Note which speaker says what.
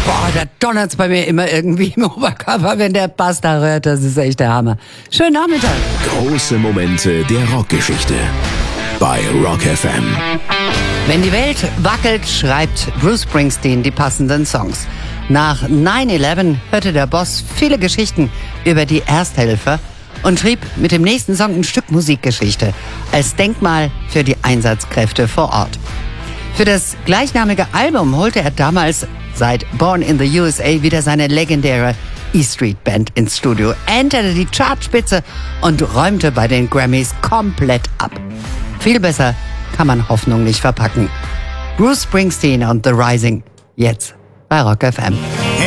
Speaker 1: Boah, da donnert's bei mir immer irgendwie im Oberkörper, wenn der Bass da rührt. Das ist echt der Hammer. Schönen Nachmittag.
Speaker 2: Große Momente der Rockgeschichte bei Rock FM.
Speaker 1: Wenn die Welt wackelt, schreibt Bruce Springsteen die passenden Songs. Nach 9/11 hörte der Boss viele Geschichten über die Ersthelfer und schrieb mit dem nächsten Song ein Stück Musikgeschichte als Denkmal für die Einsatzkräfte vor Ort. Für das gleichnamige Album holte er damals seit Born in the USA wieder seine legendäre E-Street Band ins Studio, enterte die Chartspitze und räumte bei den Grammys komplett ab. Viel besser kann man Hoffnung nicht verpacken. Bruce Springsteen und The Rising, jetzt bei Rock FM.